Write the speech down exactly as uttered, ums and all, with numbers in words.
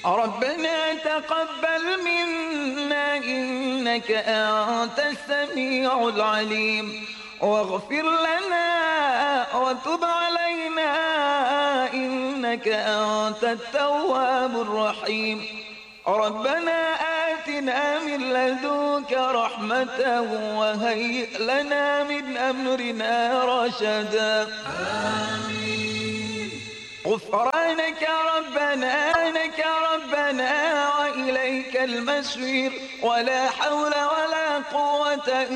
ربنا تقبل منا إنك أنت السميع العليم واغفر لنا وتب علينا إنك أنت التواب الرحيم ربنا آتنا من لدنك رحمة وهيئ لنا من أمرنا رشدا آمين. غفرانك ربنا لك ربنا وإليك المصير ولا حول ولا قوة